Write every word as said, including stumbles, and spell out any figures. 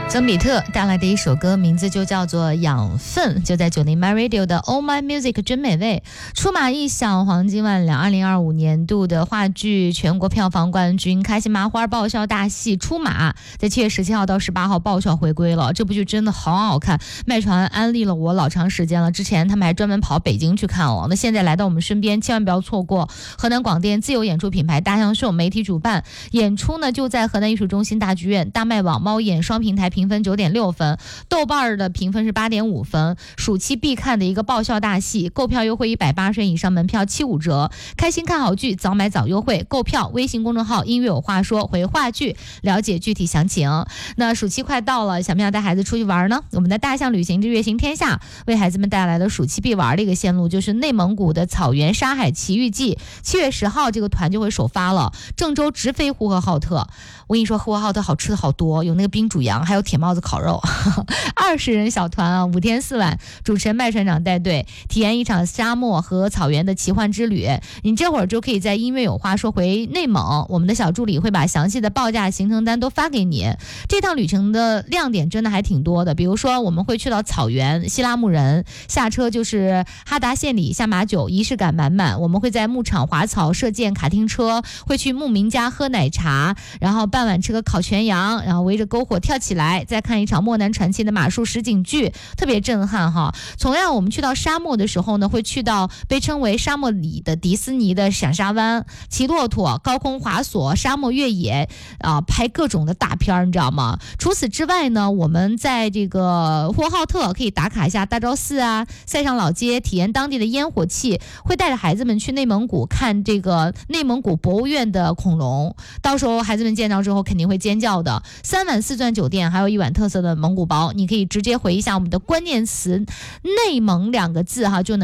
曾比特带来的一首歌，名字就叫做《养分》，就在九零 My Radio 的 Oh My Music 真美味，出马一响，黄金万两。二零二五年度的话剧全国票房冠军，开心麻花爆笑大戏出马，在七月十七号到十八号爆笑回归了。这部剧真的好好看，麦传安利了我老长时间了，之前他们还专门跑北京去看了，那现在来到我们身边，千万不要错过。河南广电自由演出品牌大象秀媒体主办，演出呢就在河南艺术中心大剧院，大麦网猫眼双平台评分九点六分，豆瓣的评分是八点五分，暑期必看的一个爆笑大戏。购票优惠一百八十元以上门票七五折，开心看好剧，早买早优惠。购票微信公众号音乐有话说，回话剧了解具体详情。那暑期快到了，想不想带孩子出去玩呢？我们的大象旅行之月行天下为孩子们带来的暑期必玩的一个线路，就是内蒙古的草原沙海奇遇记。七月十号这个团就会首发了，郑州直飞呼和浩特。我跟你说，呼和浩特好吃的好多，有那个冰煮羊，还有铁帽子烤肉。二十人小团啊，五天四晚，主持人麦船长带队，体验一场沙漠和草原的奇幻之旅。你这会儿就可以在音乐有话说回内蒙，我们的小助理会把详细的报价行程单都发给你。这趟旅程的亮点真的还挺多的，比如说我们会去到草原希拉木人，下车就是哈达县里下马酒，仪式感满满。我们会在牧场滑草射箭卡丁车，会去牧民家喝奶茶，然后傍晚吃个烤全羊，然后围着篝火跳起来，再看一场漠南传奇的马术实景剧，特别震撼哈。同样我们去到沙漠的时候呢，会去到被称为沙漠里的迪士尼的闪沙湾，骑骆驼高空滑索沙漠越野啊，拍各种的大片，你知道吗？除此之外呢，我们在这个呼和浩特可以打卡一下大昭寺啊，塞上老街，体验当地的烟火气，会带着孩子们去内蒙古看这个内蒙古博物院的恐龙，到时候孩子们见到之后肯定会尖叫的。三晚四钻酒店，还有一碗特色的蒙古包，你可以直接回一下我们的关键词内蒙两个字哈，就能